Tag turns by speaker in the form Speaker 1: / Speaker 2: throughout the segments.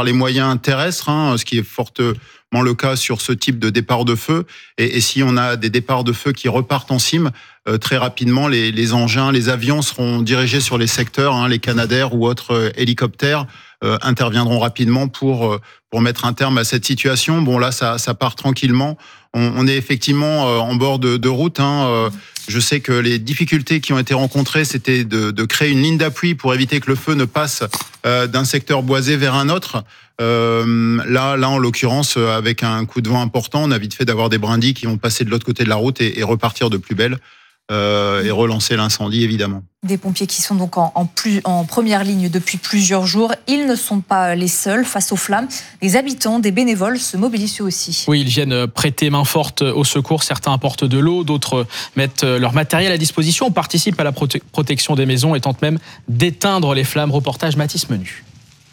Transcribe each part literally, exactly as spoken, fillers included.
Speaker 1: par les moyens terrestres, hein, ce qui est fortement le cas sur ce type de départ de feu. Et, et si on a des départs de feu qui repartent en cime, euh, très rapidement, les, les engins, les avions seront dirigés sur les secteurs, hein, les Canadair ou autres euh, hélicoptères euh, interviendront rapidement pour euh, pour mettre un terme à cette situation. Bon, là, ça, ça part tranquillement. On, on est effectivement euh, en bord de, de route. Hein, euh, je sais que les difficultés qui ont été rencontrées, c'était de, de créer une ligne d'appui pour éviter que le feu ne passe euh, d'un secteur boisé vers un autre. Euh, là, là, en l'occurrence, avec un coup de vent important, on a vite fait d'avoir des brindilles qui vont passer de l'autre côté de la route et, et repartir de plus belle euh, et relancer l'incendie, évidemment.
Speaker 2: Des pompiers qui sont donc en, en, plus, en première ligne depuis plusieurs jours. Ils ne sont pas les seuls face aux flammes. Les habitants, des bénévoles se mobilisent eux aussi.
Speaker 3: Oui, ils viennent prêter main forte au secours. Certains apportent de l'eau, d'autres mettent leur matériel à disposition. On participe à la prote- protection des maisons et tente même d'éteindre les flammes. Reportage Mathis Menu.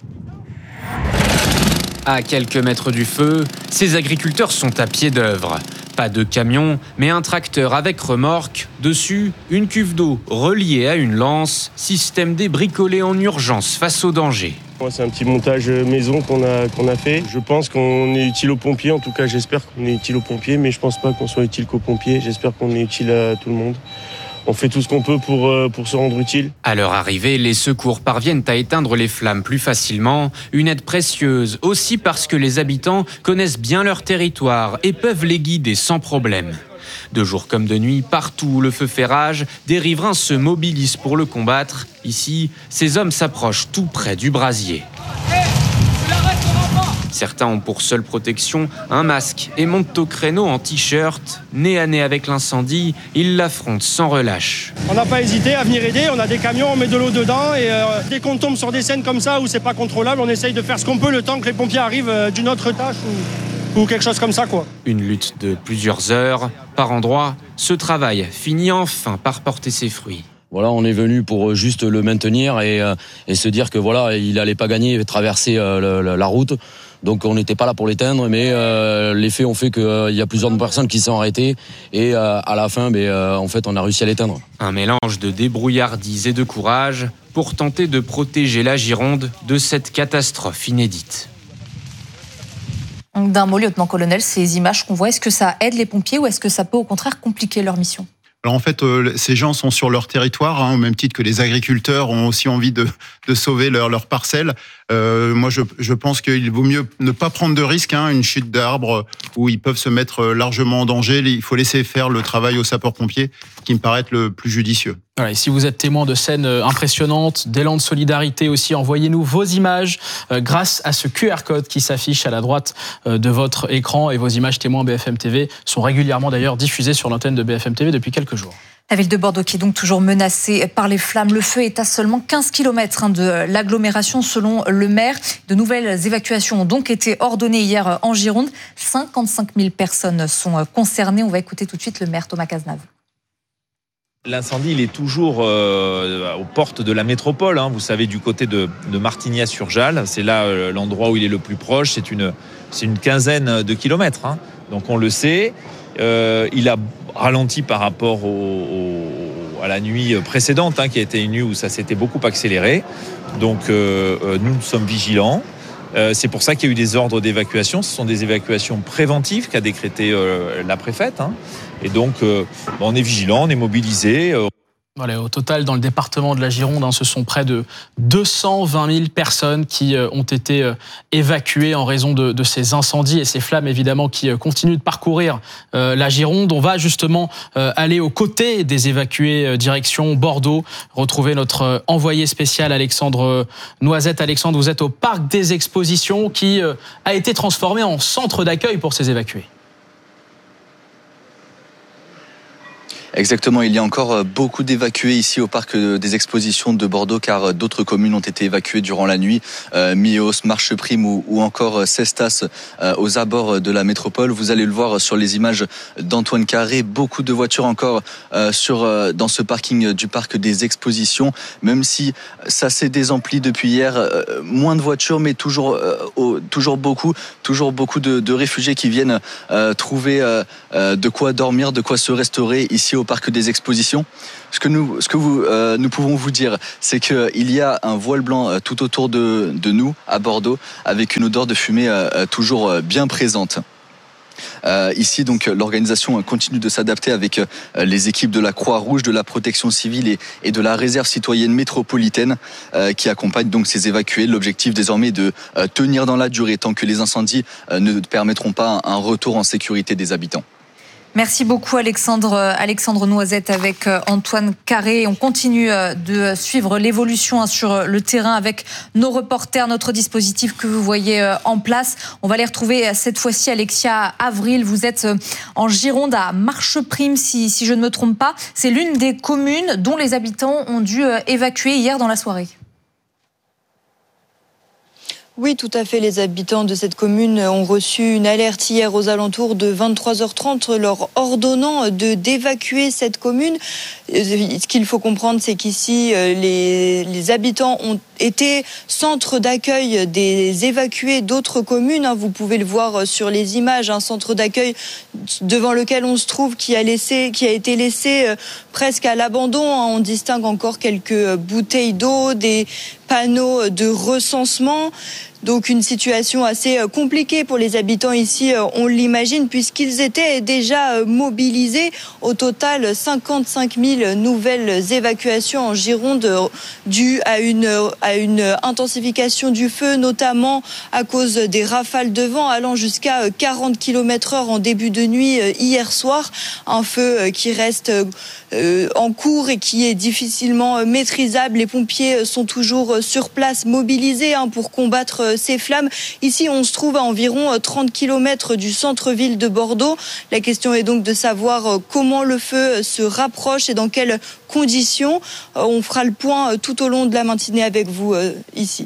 Speaker 4: À quelques mètres du feu, ces agriculteurs sont à pied d'œuvre. Pas de camion, mais un tracteur avec remorque. Dessus, une cuve d'eau reliée à une lance. Système débricolé en urgence face au danger.
Speaker 5: Moi, c'est un petit montage maison qu'on a, qu'on a fait. Je pense qu'on est utile aux pompiers. En tout cas, j'espère qu'on est utile aux pompiers. Mais je pense pas qu'on soit utile qu'aux pompiers. J'espère qu'on est utile à tout le monde. On fait tout ce qu'on peut pour, pour se rendre utile.
Speaker 4: À leur arrivée, les secours parviennent à éteindre les flammes plus facilement. Une aide précieuse aussi parce que les habitants connaissent bien leur territoire et peuvent les guider sans problème. De jour comme de nuit, partout où le feu fait rage, des riverains se mobilisent pour le combattre. Ici, ces hommes s'approchent tout près du brasier. Certains ont pour seule protection un masque et montent au créneau en t-shirt. Nez à nez avec l'incendie, ils l'affrontent sans relâche.
Speaker 6: On n'a pas hésité à venir aider, on a des camions, on met de l'eau dedans et euh, dès qu'on tombe sur des scènes comme ça où c'est pas contrôlable, on essaye de faire ce qu'on peut le temps que les pompiers arrivent euh, d'une autre tâche ou, ou quelque chose comme ça, quoi.
Speaker 4: Une lutte de plusieurs heures. Par endroits, ce travail finit enfin par porter ses fruits.
Speaker 7: Voilà, on est venu pour juste le maintenir et, euh, et se dire que voilà, il allait pas gagner, traverser euh, le, la route. Donc on n'était pas là pour l'éteindre, mais euh, les faits ont fait qu'il euh, y a plusieurs personnes qui sont arrêtées et euh, à la fin, ben, euh, en fait, on a réussi à l'éteindre.
Speaker 4: Un mélange de débrouillardise et de courage pour tenter de protéger la Gironde de cette catastrophe inédite.
Speaker 2: D'un mot, lieutenant-colonel, ces images qu'on voit, est-ce que ça aide les pompiers ou est-ce que ça peut au contraire compliquer leur mission ?
Speaker 1: Alors en fait, euh, ces gens sont sur leur territoire, hein, au même titre que les agriculteurs ont aussi envie de, de sauver leur, leur parcelle. Euh, moi, je, je pense qu'il vaut mieux ne pas prendre de risques, hein, une chute d'arbre où ils peuvent se mettre largement en danger. Il faut laisser faire le travail aux sapeurs-pompiers, qui me paraît être le plus judicieux.
Speaker 3: Voilà, et si vous êtes témoin de scènes impressionnantes, d'élan de solidarité aussi, envoyez-nous vos images euh, grâce à ce Q R code qui s'affiche à la droite euh, de votre écran. Et vos images témoins B F M T V sont régulièrement d'ailleurs diffusées sur l'antenne de B F M T V depuis quelques jours.
Speaker 2: La ville de Bordeaux qui est donc toujours menacée par les flammes. Le feu est à seulement quinze kilomètres de l'agglomération selon le maire. De nouvelles évacuations ont donc été ordonnées hier en Gironde. cinquante-cinq mille personnes sont concernées. On va écouter tout de suite le maire Thomas Cazenave.
Speaker 8: L'incendie, il est toujours euh, aux portes de la métropole. Hein. Vous savez, du côté de, de Martignas-sur-Jalles, c'est là euh, l'endroit où il est le plus proche. C'est une, c'est une quinzaine de kilomètres. Hein. Donc on le sait. Euh, il a ralenti par rapport au, au, à la nuit précédente, hein, qui a été une nuit où ça s'était beaucoup accéléré. Donc euh, euh, nous, nous sommes vigilants. Euh, c'est pour ça qu'il y a eu des ordres d'évacuation. Ce sont des évacuations préventives qu'a décrété euh, la préfète. Hein. Et donc, euh, on est vigilant, on est mobilisé. Euh.
Speaker 3: Voilà, au total, dans le département de la Gironde, hein, ce sont près de deux cent vingt mille personnes qui euh, ont été euh, évacuées en raison de, de ces incendies et ces flammes, évidemment, qui euh, continuent de parcourir euh, la Gironde. On va justement euh, aller aux côtés des évacués, euh, direction Bordeaux, retrouver notre euh, envoyé spécial Alexandre euh, Noisette. Alexandre, vous êtes au parc des expositions qui euh, a été transformé en centre d'accueil pour ces évacués.
Speaker 9: Exactement, il y a encore beaucoup d'évacués ici au parc des expositions de Bordeaux car d'autres communes ont été évacuées durant la nuit, euh, Mios, Marcheprime ou, ou encore Cestas euh, aux abords de la métropole. Vous allez le voir sur les images d'Antoine Carré, beaucoup de voitures encore euh, sur, euh, dans ce parking du parc des expositions, même si ça s'est désempli depuis hier, euh, moins de voitures mais toujours, euh, au, toujours beaucoup, toujours beaucoup de, de réfugiés qui viennent euh, trouver euh, de quoi dormir, de quoi se restaurer ici au parc des expositions. Ce que nous, ce que vous, euh, nous pouvons vous dire, c'est qu'il y a un voile blanc euh, tout autour de, de nous, à Bordeaux, avec une odeur de fumée euh, toujours euh, bien présente. Euh, ici, donc, l'organisation continue de s'adapter avec euh, les équipes de la Croix-Rouge, de la Protection civile et, et de la Réserve citoyenne métropolitaine euh, qui accompagnent donc ces évacués. L'objectif désormais est de euh, tenir dans la durée tant que les incendies euh, ne permettront pas un retour en sécurité des habitants.
Speaker 2: Merci beaucoup Alexandre, Alexandre Noisette avec Antoine Carré. On continue de suivre l'évolution sur le terrain avec nos reporters, notre dispositif que vous voyez en place. On va les retrouver cette fois-ci. Alexia Avril, vous êtes en Gironde à Marcheprime, si, si je ne me trompe pas. C'est l'une des communes dont les habitants ont dû évacuer hier dans la soirée.
Speaker 10: Oui, tout à fait. Les habitants de cette commune ont reçu une alerte hier aux alentours de vingt-trois heures trente, leur ordonnant de d'évacuer cette commune. Ce qu'il faut comprendre, c'est qu'ici, les, les habitants ont été centre d'accueil des évacués d'autres communes. Vous pouvez le voir sur les images, un centre d'accueil devant lequel on se trouve qui a, laissé, qui a été laissé presque à l'abandon. On distingue encore quelques bouteilles d'eau, des panneaux de recensement. Donc une situation assez compliquée pour les habitants ici, on l'imagine, puisqu'ils étaient déjà mobilisés. Au total, cinquante-cinq mille nouvelles évacuations en Gironde dues à une, à une intensification du feu, notamment à cause des rafales de vent allant jusqu'à quarante kilomètres heure en début de nuit hier soir. Un feu qui reste en cours et qui est difficilement maîtrisable. Les pompiers sont toujours sur place, mobilisés pour combattre ces flammes. Ici, on se trouve à environ trente kilomètres du centre-ville de Bordeaux. La question est donc de savoir comment le feu se rapproche et dans quelles conditions. On fera le point tout au long de la matinée avec vous ici.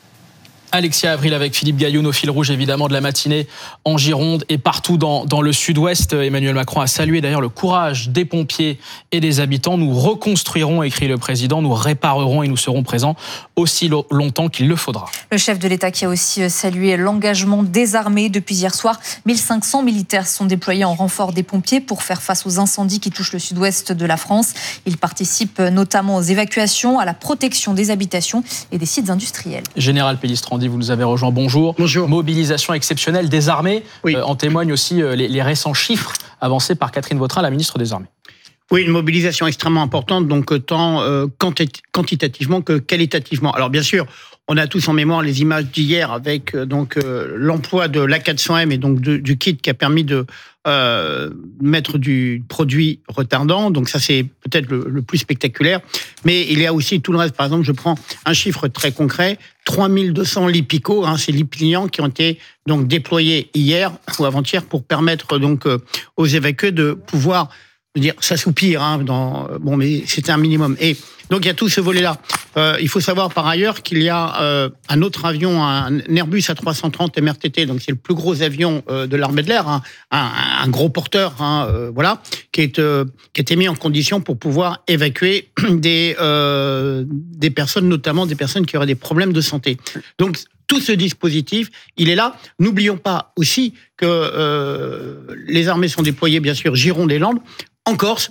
Speaker 3: Alexia Avril avec Philippe Gaillon au fil rouge évidemment de la matinée en Gironde et partout dans, dans le sud-ouest. Emmanuel Macron a salué d'ailleurs le courage des pompiers et des habitants. Nous reconstruirons, écrit le président, nous réparerons et nous serons présents aussi longtemps qu'il le faudra.
Speaker 2: Le chef de l'État qui a aussi salué l'engagement des armées. Depuis hier soir, mille cinq cents militaires sont déployés en renfort des pompiers pour faire face aux incendies qui touchent le sud-ouest de la France. Ils participent notamment aux évacuations, à la protection des habitations et des sites industriels.
Speaker 3: Général Pellistrandi, vous nous avez rejoint. Bonjour.
Speaker 11: Bonjour.
Speaker 3: Mobilisation exceptionnelle des armées.
Speaker 11: Oui.
Speaker 3: Euh, en témoignent aussi euh, les, les récents chiffres avancés par Catherine Vautrin, la ministre des Armées.
Speaker 11: Oui, une mobilisation extrêmement importante, donc tant euh, quantitativement que qualitativement. Alors bien sûr, on a tous en mémoire les images d'hier avec euh, donc euh, l'emploi de l'A quatre cents M et donc de, du kit qui a permis de euh, mettre du produit retardant. Donc ça, c'est peut-être le, le plus spectaculaire. Mais il y a aussi tout le reste. Par exemple, je prends un chiffre très concret. trois mille deux cents lits picots, hein, ces lits pliants qui ont été donc déployés hier ou avant-hier pour permettre donc euh, aux évacués de pouvoir dire s'assoupir. Hein, dans, bon, mais c'était un minimum. Et donc il y a tout ce volet-là. Euh, il faut savoir par ailleurs qu'il y a euh, un autre avion, un Airbus A trois cent trente M R T T, donc c'est le plus gros avion euh, de l'armée de l'air, hein, un, un gros porteur, hein, euh, voilà, qui est euh, qui a été mis en condition pour pouvoir évacuer des euh, des personnes, notamment des personnes qui auraient des problèmes de santé. Donc tout ce dispositif, il est là. N'oublions pas aussi que euh, les armées sont déployées, bien sûr, Gironde et Landes, en Corse,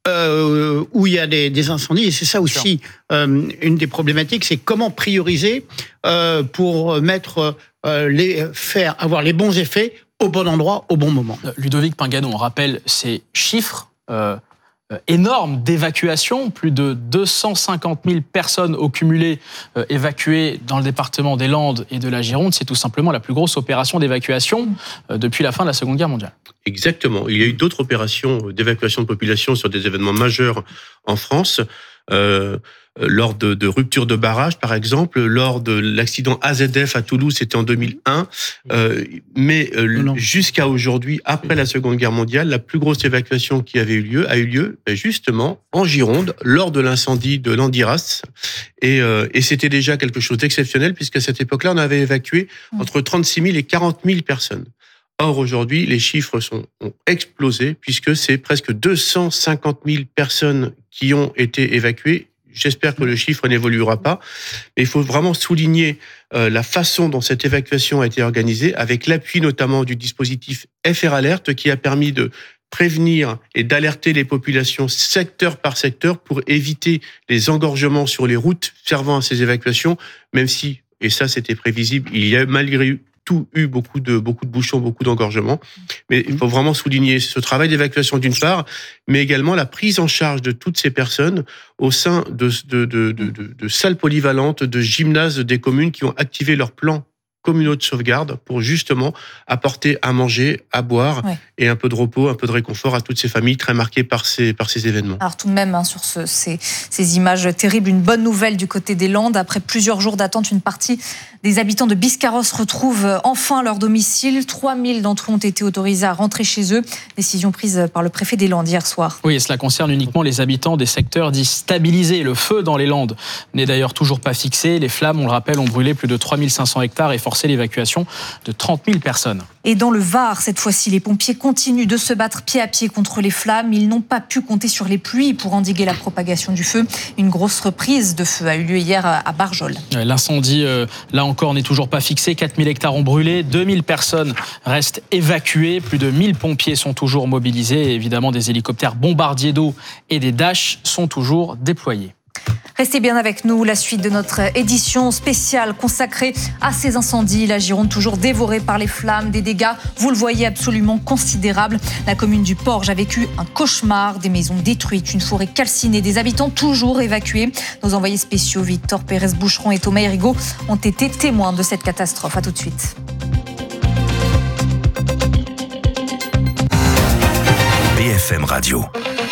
Speaker 11: euh, où il y a des, des incendies. Et c'est ça aussi euh, une des problématiques, c'est comment prioriser euh, pour mettre euh, les faire avoir les bons effets au bon endroit, au bon moment.
Speaker 3: Ludovic Pinganon, on rappelle ces chiffres euh, énormes d'évacuation, plus de deux cent cinquante mille personnes au cumulé euh, évacuées dans le département des Landes et de la Gironde. C'est tout simplement la plus grosse opération d'évacuation euh, depuis la fin de la Seconde Guerre mondiale.
Speaker 12: Exactement. Il y a eu d'autres opérations d'évacuation de population sur des événements majeurs en France. Euh, lors de, de rupture de barrage, par exemple, lors de l'accident A Z F à Toulouse, c'était en deux mille un. Euh, mais euh, jusqu'à aujourd'hui, après la Seconde Guerre mondiale, la plus grosse évacuation qui avait eu lieu a eu lieu justement en Gironde, lors de l'incendie de Landiras. Et, euh, et c'était déjà quelque chose d'exceptionnel, puisqu'à cette époque-là, on avait évacué entre trente-six mille et quarante mille personnes. Or, aujourd'hui, les chiffres sont, ont explosé, puisque c'est presque deux cent cinquante mille personnes qui ont été évacuées. J'espère que le chiffre n'évoluera pas. Mais il faut vraiment souligner euh, la façon dont cette évacuation a été organisée, avec l'appui notamment du dispositif F R Alert, qui a permis de prévenir et d'alerter les populations secteur par secteur pour éviter les engorgements sur les routes servant à ces évacuations, même si, et ça c'était prévisible, il y a malgré tout eu beaucoup de, beaucoup de bouchons, beaucoup d'engorgements. Mais il faut vraiment souligner ce travail d'évacuation d'une part, mais également la prise en charge de toutes ces personnes au sein de, de, de, de, de, de salles polyvalentes, de gymnases des communes qui ont activé leur plan communaux de sauvegarde pour justement apporter à manger, à boire ouais. et un peu de repos, un peu de réconfort à toutes ces familles très marquées par ces, par ces événements.
Speaker 2: Alors tout de même, hein, sur ce, ces, ces images terribles, une bonne nouvelle du côté des Landes. Après plusieurs jours d'attente, une partie des habitants de Biscarrosse retrouvent enfin leur domicile. trois mille d'entre eux ont été autorisés à rentrer chez eux. Décision prise par le préfet des Landes hier soir.
Speaker 3: Oui, et cela concerne uniquement les habitants des secteurs dits stabilisés. Le feu dans les Landes n'est d'ailleurs toujours pas fixé. Les flammes, on le rappelle, ont brûlé plus de trois mille cinq cents hectares et forcé l'évacuation de trente mille personnes.
Speaker 2: Et dans le Var, cette fois-ci, les pompiers continuent de se battre pied à pied contre les flammes. Ils n'ont pas pu compter sur les pluies pour endiguer la propagation du feu. Une grosse reprise de feu a eu lieu hier à Barjol.
Speaker 3: L'incendie, euh, là encore, n'est toujours pas fixé. quatre mille hectares ont brûlé. deux mille personnes restent évacuées. Plus de mille pompiers sont toujours mobilisés. Et évidemment, des hélicoptères bombardiers d'eau et des Dash sont toujours déployés.
Speaker 2: Restez bien avec nous, la suite de notre édition spéciale consacrée à ces incendies. La Gironde toujours dévorée par les flammes, des dégâts, vous le voyez, absolument considérables. La commune du Porge a vécu un cauchemar, des maisons détruites, une forêt calcinée, des habitants toujours évacués. Nos envoyés spéciaux Victor Pérez-Boucheron et Thomas Hérigaud ont été témoins de cette catastrophe. À tout de suite.
Speaker 13: B F M Radio.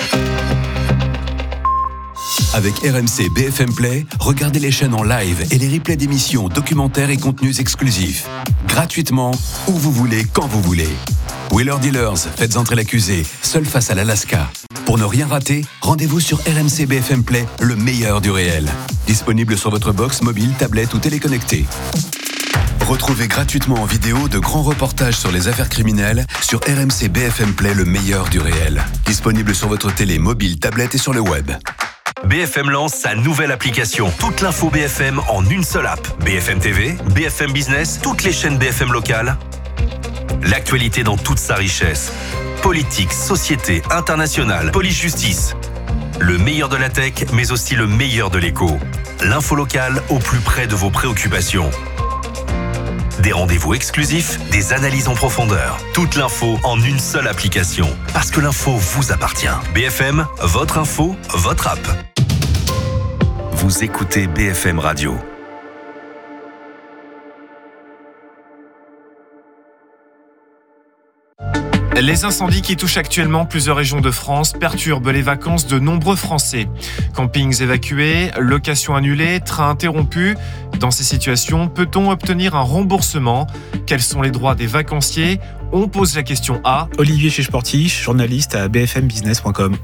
Speaker 13: Avec R M C B F M Play, regardez les chaînes en live et les replays d'émissions, documentaires et contenus exclusifs. Gratuitement, où vous voulez, quand vous voulez. Wheeler Dealers, faites entrer l'accusé, seul face à l'Alaska. Pour ne rien rater, rendez-vous sur R M C B F M Play, le meilleur du réel. Disponible sur votre box, mobile, tablette ou téléconnecté. Retrouvez gratuitement en vidéo de grands reportages sur les affaires criminelles sur R M C B F M Play, le meilleur du réel. Disponible sur votre télé, mobile, tablette et sur le web.
Speaker 14: B F M lance sa nouvelle application. Toute l'info B F M en une seule app. B F M T V, B F M Business, toutes les chaînes B F M locales. L'actualité dans toute sa richesse. Politique, société, internationale, police-justice. Le meilleur de la tech, mais aussi le meilleur de l'écho. L'info locale au plus près de vos préoccupations. Des rendez-vous exclusifs, des analyses en profondeur. Toute l'info en une seule application. Parce que l'info vous appartient. B F M, votre info, votre app. Vous écoutez B F M Radio.
Speaker 15: Les incendies qui touchent actuellement plusieurs régions de France perturbent les vacances de nombreux Français. Campings évacués, locations annulées, trains interrompus. Dans ces situations, peut-on obtenir un remboursement ? Quels sont les droits des vacanciers ? On pose la question à
Speaker 16: Olivier Chiche-Portiche, journaliste à b f m business point com.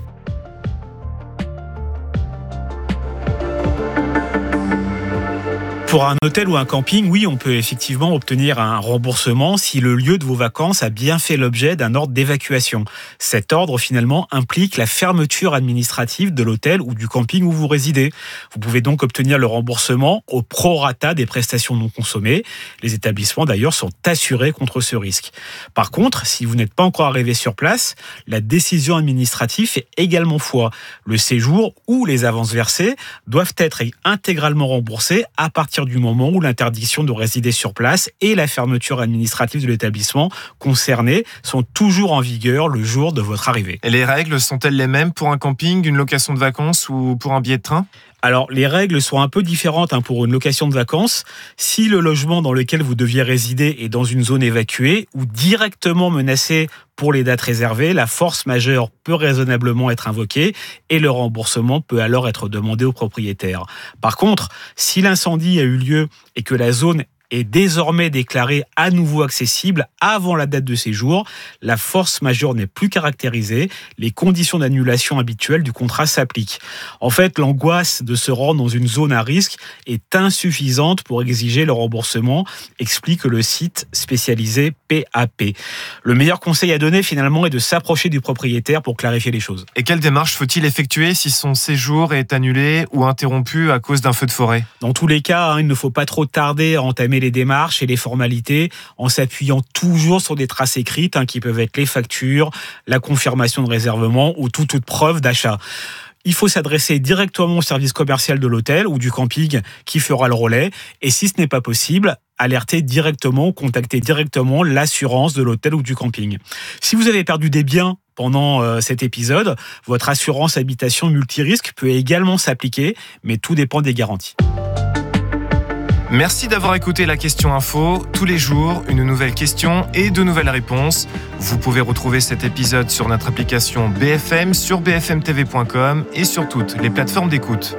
Speaker 16: Pour un hôtel ou un camping, oui, on peut effectivement obtenir un remboursement si le lieu de vos vacances a bien fait l'objet d'un ordre d'évacuation. Cet ordre, finalement, implique la fermeture administrative de l'hôtel ou du camping où vous résidez. Vous pouvez donc obtenir le remboursement au prorata des prestations non consommées. Les établissements, d'ailleurs, sont assurés contre ce risque. Par contre, si vous n'êtes pas encore arrivé sur place, la décision administrative fait également foi. Le séjour ou les avances versées doivent être intégralement remboursés à partir du moment où l'interdiction de résider sur place et la fermeture administrative de l'établissement concerné sont toujours en vigueur le jour de votre arrivée.
Speaker 15: Et les règles sont-elles les mêmes pour un camping, une location de vacances ou pour un billet de train ?
Speaker 16: Alors, les règles sont un peu différentes hein, pour une location de vacances. Si le logement dans lequel vous deviez résider est dans une zone évacuée ou directement menacé pour les dates réservées, la force majeure peut raisonnablement être invoquée et le remboursement peut alors être demandé au propriétaire. Par contre, si l'incendie a eu lieu et que la zone est désormais déclarée à nouveau accessible avant la date de séjour, la force majeure n'est plus caractérisée, les conditions d'annulation habituelles du contrat s'appliquent. En fait, l'angoisse de se rendre dans une zone à risque est insuffisante pour exiger le remboursement, explique le site spécialisé P A P. Le meilleur conseil à donner finalement est de s'approcher du propriétaire pour clarifier les choses.
Speaker 15: Et quelle démarche faut-il effectuer si son séjour est annulé ou interrompu à cause d'un feu de forêt ?
Speaker 16: Dans tous les cas, hein, il ne faut pas trop tarder à entamer les les démarches et les formalités en s'appuyant toujours sur des traces écrites hein, qui peuvent être les factures, la confirmation de réservement ou toute autre preuve d'achat. Il faut s'adresser directement au service commercial de l'hôtel ou du camping qui fera le relais. Et si ce n'est pas possible, alerter directement, contacter directement l'assurance de l'hôtel ou du camping. Si vous avez perdu des biens pendant euh, cet épisode, votre assurance habitation multirisque peut également s'appliquer, mais tout dépend des garanties.
Speaker 15: Merci d'avoir écouté la question info. Tous les jours, une nouvelle question et de nouvelles réponses. Vous pouvez retrouver cet épisode sur notre application B F M, sur b f m t v point com et sur toutes les plateformes d'écoute.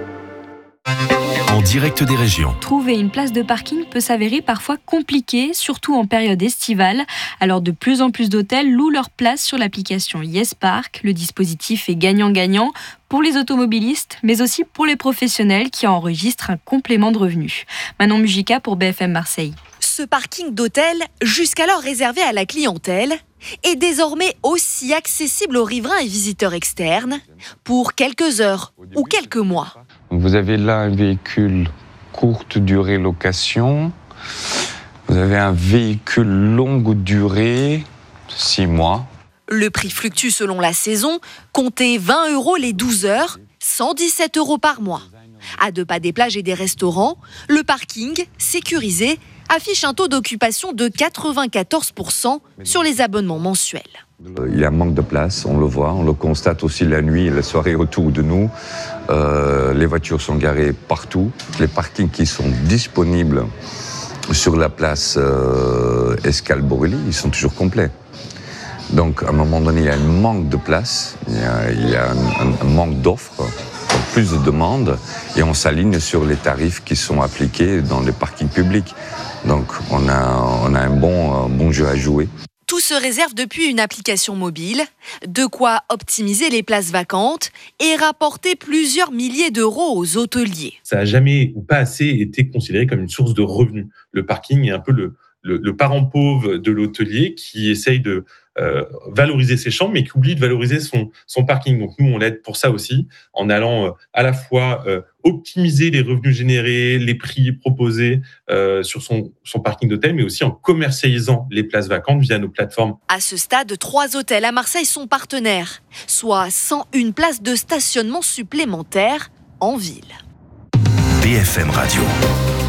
Speaker 13: En direct des régions.
Speaker 17: Trouver une place de parking peut s'avérer parfois compliqué, surtout en période estivale. Alors de plus en plus d'hôtels louent leur place sur l'application YesPark. Le dispositif est gagnant-gagnant pour les automobilistes, mais aussi pour les professionnels qui enregistrent un complément de revenus. Manon Mujica pour B F M Marseille.
Speaker 18: Ce parking d'hôtel, jusqu'alors réservé à la clientèle, est désormais aussi accessible aux riverains et visiteurs externes pour quelques heures ou quelques mois.
Speaker 19: Vous avez là un véhicule courte durée location. Vous avez un véhicule longue durée, six mois.
Speaker 18: Le prix fluctue selon la saison. Comptez vingt euros les douze heures, cent dix-sept euros par mois. À deux pas des plages et des restaurants, le parking, sécurisé, affiche un taux d'occupation de quatre-vingt-quatorze pour cent sur les abonnements mensuels.
Speaker 19: Il y a un manque de place, on le voit, on le constate aussi la nuit et la soirée autour de nous. Euh, les voitures sont garées partout. Les parkings qui sont disponibles sur la place euh, Escale-Borelli, ils sont toujours complets. Donc à un moment donné, il y a un manque de place, il y a, il y a un, un, un manque d'offres, plus de demandes, et on s'aligne sur les tarifs qui sont appliqués dans les parkings publics. Donc on a, on a un bon, un bon jeu à jouer.
Speaker 18: Tout se réserve depuis une application mobile, de quoi optimiser les places vacantes et rapporter plusieurs milliers d'euros aux hôteliers.
Speaker 20: Ça n'a jamais ou pas assez été considéré comme une source de revenus. Le parking est un peu le, le, le parent pauvre de l'hôtelier qui essaye de euh, valoriser ses chambres mais qui oublie de valoriser son, son parking. Donc nous, on l'aide pour ça aussi, en allant euh, à la fois euh, optimiser les revenus générés, les prix proposés euh, sur son, son parking d'hôtel, mais aussi en commercialisant les places vacantes via nos plateformes.
Speaker 18: À ce stade, trois hôtels à Marseille sont partenaires, soit cent une places de stationnement supplémentaires en ville.
Speaker 14: B F M Radio.